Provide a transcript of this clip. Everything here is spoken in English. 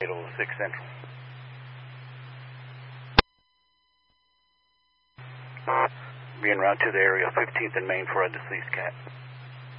806 Central. Be en route to the area 15th and Main for a deceased cat.